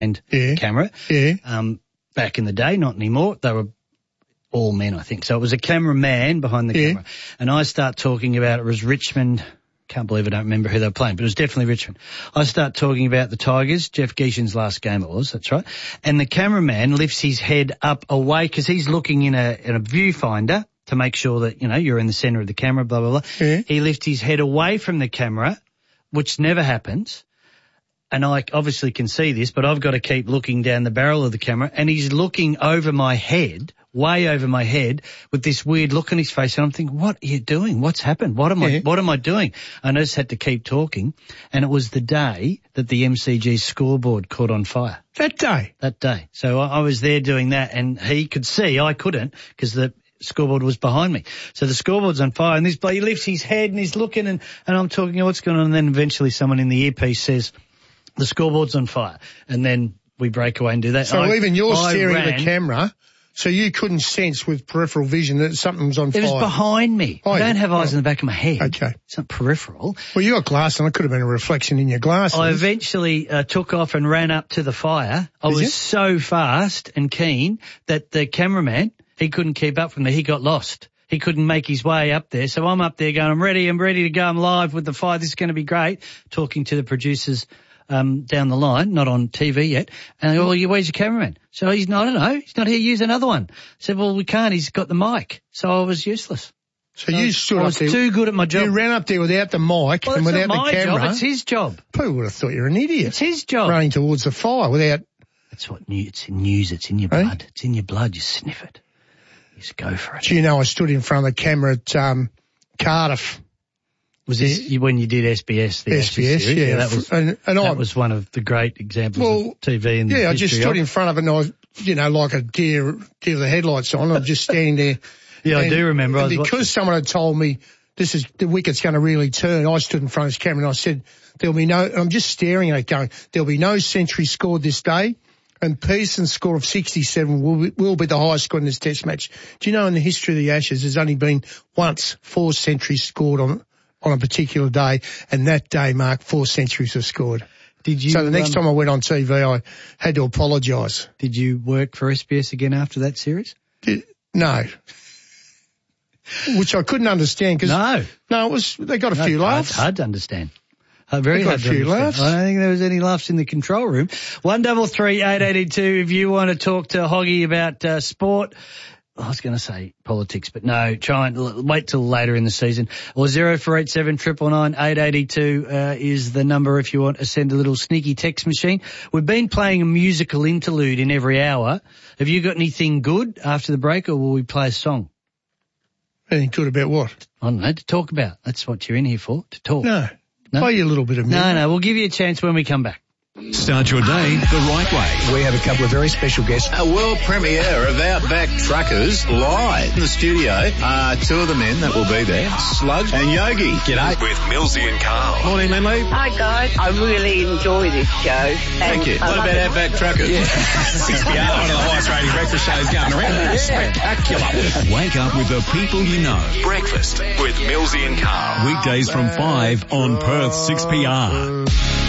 camera. Back in the day, not anymore. They were all men, I think. So it was a cameraman behind the camera. And I start talking about it was Richmond. Can't believe I don't remember who they were playing, but it was definitely Richmond. I start talking about the Tigers, Jeff Geeshan's last game it was, that's right. And the cameraman lifts his head up away because he's looking in a viewfinder to make sure that, you know, you're in the centre of the camera, blah, blah, blah. Yeah. He lifts his head away from the camera, which never happens. And I obviously can see this, but I've got to keep looking down the barrel of the camera, and he's looking over my head, way over my head, with this weird look on his face, and I'm thinking, what are you doing? What's happened? What am I doing? And I just had to keep talking, and it was the day that the MCG scoreboard caught on fire. That day? That day. So I was there doing that, and he could see, I couldn't, because the scoreboard was behind me. So the scoreboard's on fire, and this bloke, he lifts his head, and he's looking, and I'm talking, what's going on? And then eventually someone in the earpiece says, the scoreboard's on fire, and then we break away and do that. So even you're staring at the camera, so you couldn't sense with peripheral vision that something was on fire? It was behind me. I don't have eyes in the back of my head. Okay. It's not peripheral. Well, you got glass, and it could have been a reflection in your glasses. I eventually took off and ran up to the fire. I was so fast and keen that the cameraman, he couldn't keep up from there. He got lost. He couldn't make his way up there. So I'm up there going, I'm ready to go. I'm live with the fire. This is going to be great. Talking to the producers down the line, not on TV yet. And I go, well, where's your cameraman? So I don't know. He's not here. Use another one. I said, well, we can't. He's got the mic. So I was useless. So you stood I up was there. too good at my job. You ran up there without the mic and without the camera. Job. It's his job. People would have thought you're an idiot. It's his job. Running towards the fire without... That's what it's in news. It's in your blood. It's in your blood. You sniff it. You just go for it. Do you know I stood in front of the camera at Cardiff? Was this when you did SBS? The SBS, yeah. That was one of the great examples of TV in the history. I just stood in front of it and I, like a deer with the headlights on. I'm just standing there. Yeah, I do remember. And because someone had told me the wicket's going to really turn, I stood in front of this camera and I said, I'm just staring at it going, there'll be no century scored this day. And Pearson's score of 67 will be the highest score in this test match. Do you know in the history of the Ashes, there's only been once 4 centuries scored on a particular day, and that day, Mark, 4 centuries were scored. So the next time I went on TV, I had to apologise. Did you work for SBS again after that series? No. Which I couldn't understand because... No, they got a few laughs. Hard to understand. Very hard to understand. Laughs. I don't think there was any laughs in the control room. 133 882 if you want to talk to Hoggy about sport. I was going to say politics, but no, try and wait till later in the season. Or 0487 999 882 is the number if you want to send a little sneaky text machine. We've been playing a musical interlude in every hour. Have you got anything good after the break, or will we play a song? Anything good about what? I don't know, to talk about. That's what you're in here for, to talk. No? Play you a little bit of music. No, we'll give you a chance when we come back. Start your day the right way. We have a couple of very special guests. A world premiere of Outback Truckers live in the studio. 2 of the men that will be there, Slug and Yogi. G'day. With Millsy and Carl. Morning, Lindley. Hi, guys. I really enjoy this show. Thank you. What about Outback Truckers? Yeah. 6PR, one of the highest rated breakfast shows going around. Yeah. Spectacular. Wake up with the people you know. Breakfast with Millsy and Carl. Weekdays from 5 on Perth 6PR.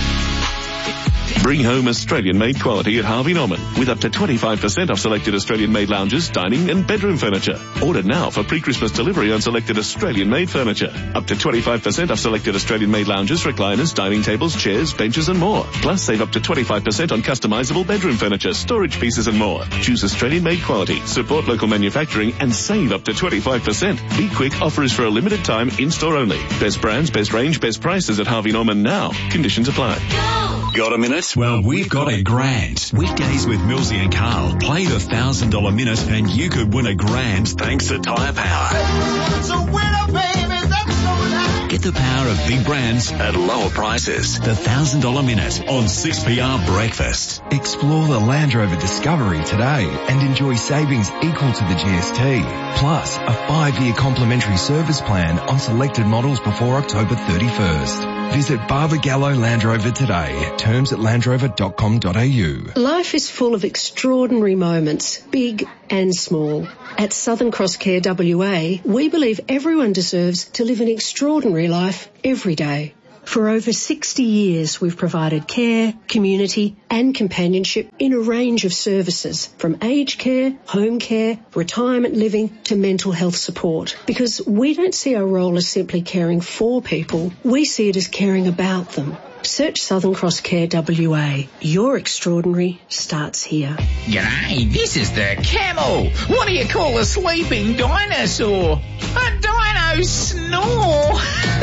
Bring home Australian-made quality at Harvey Norman with up to 25% off selected Australian-made lounges, dining and bedroom furniture. Order now for pre-Christmas delivery on selected Australian-made furniture. Up to 25% off selected Australian-made lounges, recliners, dining tables, chairs, benches and more. Plus save up to 25% on customizable bedroom furniture, storage pieces and more. Choose Australian-made quality, support local manufacturing and save up to 25%. Be quick, offer is for a limited time, in-store only. Best brands, best range, best prices at Harvey Norman now. Conditions apply. Got a minute? Well, we've got a grand. Weekdays with Millsy and Carl. Play the $1,000 minute and you could win a grand thanks to Tyre Power. It's a winner, baby. That's so Get the power of big brands at lower prices. The $1,000 minute on 6PR Breakfast. Explore the Land Rover Discovery today and enjoy savings equal to the GST. Plus, a 5-year complimentary service plan on selected models before October 31st. Visit Barbagallo Land Rover today. Terms at landrover.com.au. Life is full of extraordinary moments, big and small. At Southern Cross Care WA, we believe everyone deserves to live an extraordinary life every day. For over 60 years, we've provided care, community and companionship in a range of services, from aged care, home care, retirement living to mental health support. Because we don't see our role as simply caring for people, we see it as caring about them. Search Southern Cross Care WA. Your extraordinary starts here. G'day, this is the camel. What do you call a sleeping dinosaur? A dino snore.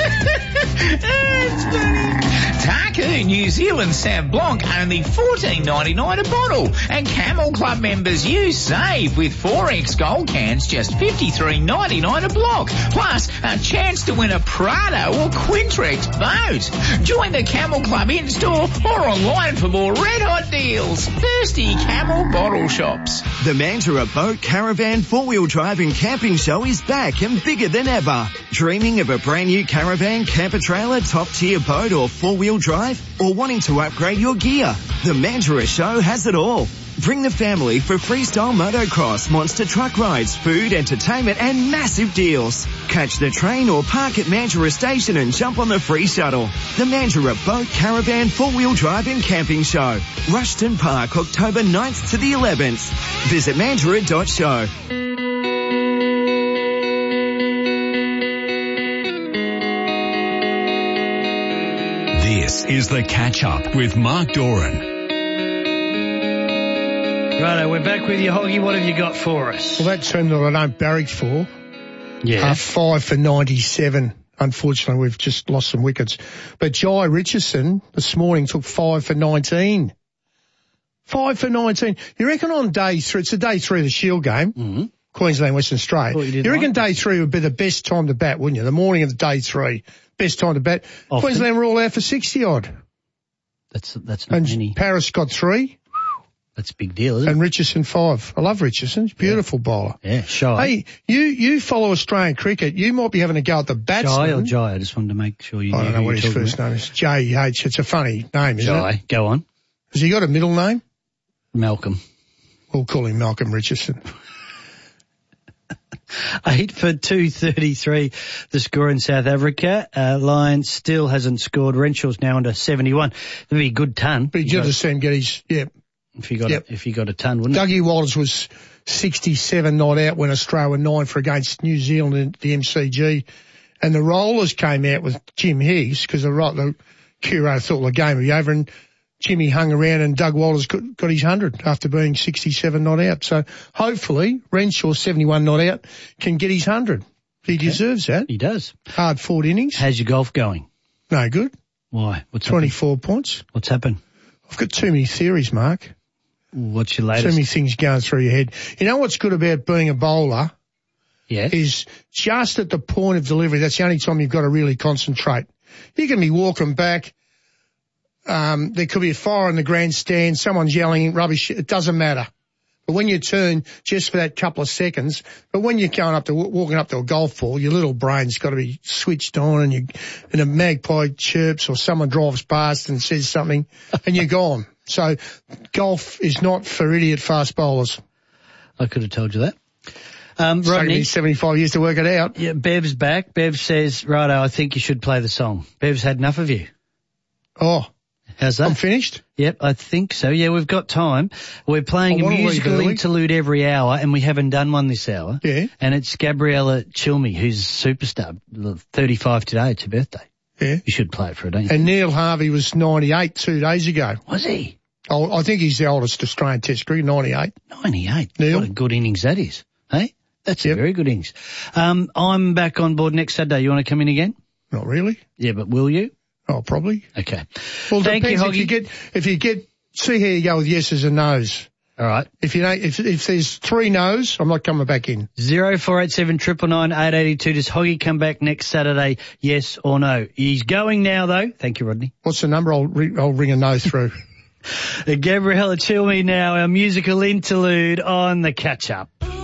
It's funny. Taku New Zealand Sauv Blanc only $14.99 a bottle, and Camel Club members you save with 4X gold cans just $53.99 a block, plus a chance to win a Prado or Quintrex boat. Join the Camel Club in-store or online for more red-hot deals. Thirsty Camel bottle shops. The Mandurah Boat Caravan 4-Wheel Drive and Camping Show is back and bigger than ever. Dreaming of a brand new caravan, camper trailer, top-tier boat or 4-wheel drive? Or wanting to upgrade your gear? The Mandurah Show has it all. Bring the family for freestyle motocross, monster truck rides, food, entertainment and massive deals. Catch the train or park at Mandurah Station and jump on the free shuttle. The Mandurah Boat Caravan 4-Wheel Drive and Camping Show. Rushton Park, October 9th to the 11th. Visit mandurah.show. This is The Catch-Up with Mark Doran. Righto, we're back with you, Hoggy. What have you got for us? Well, that team that I don't barrack for, Yeah. 5 for 97. Unfortunately, we've just lost some wickets. But Jai Richardson this morning took 5 for 19. 5 for 19. You reckon on day 3, it's a day 3 of the Shield game, Queensland, Western Australia. You reckon day 3 would be the best time to bat, wouldn't you? The morning of the day 3, best time to bat. Often. Queensland were all out for 60 odd. That's not And many. Paris got 3. That's a big deal, isn't it? And Richardson 5. I love Richardson. He's a beautiful bowler. Yeah, shy. Hey, you follow Australian cricket. You might be having a go at the batsman. Shy or Jai? I just wanted to make sure you knew I don't know who what you're his talking first name is. J-H. It's a funny name, isn't Jai. it? Go on. Has he got a middle name? Malcolm. We'll call him Malcolm Richardson. 8 for 233, the score in South Africa. Lions still hasn't scored. Renshaw's now under 71. That'd be a good ton. But you'd just see him get his, If you got a ton, wouldn't Dougie Walters was 67 not out when Australia were 9 for against New Zealand in the MCG. And the Rollers came out with Jim Higgs because the curator thought the game would be over, and Jimmy hung around and Doug Walters got his 100 after being 67 not out. So hopefully Renshaw 71 not out can get his 100. He deserves that. He does. Hard fought innings. How's your golf going? No good. Why? What's 24 points. What's happened? I've got too many theories, Mark. What's your latest? So many things going through your head. You know what's good about being a bowler? Yeah. Is just at the point of delivery. That's the only time you've got to really concentrate. You can be walking back. There could be a fire in the grandstand. Someone's yelling rubbish. It doesn't matter. But when you turn just for that couple of seconds, but when you're walking up to a golf ball, your little brain's got to be switched on, and a magpie chirps or someone drives past and says something and you're gone. So golf is not for idiot fast bowlers. I could have told you that. It's taken me Rodney, 75 years to work it out. yeah, Bev's back. Bev says, righto, I think you should play the song. Bev's had enough of you. Oh, How's that? I'm finished? Yep, I think so. Yeah, we've got time. We're playing a musical interlude every hour, and we haven't done one this hour. Yeah. And it's Gabriella Chilmi, who's a superstar, 35 today. It's her birthday. Yeah. You should play it for her, don't you? And Neil Harvey was 98 2 days ago. Was he? Oh, I think he's the oldest Australian Test cricket, 98. 98. Neil? What a good innings that is. Hey? That's a very good innings. I'm back on board next Saturday. You want to come in again? Not really. Yeah, but will you? Oh, probably. Okay. Well, Thank you, depends Hoggy. if you get, see how you go with yeses and nos. All right. If there's 3 no's, I'm not coming back in. 0487 999 882. Does Hoggy come back next Saturday? Yes or no? He's going now, though. Thank you, Rodney. What's the number? I'll ring a no through. Gabriella Chilmi now, our musical interlude on the catch-up.